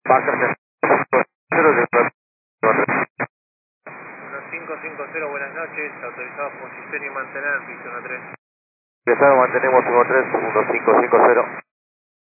Baja 1550, buenas noches, autorizado posición y mantener, piso 13. Empezado, mantenemos 13, 1550.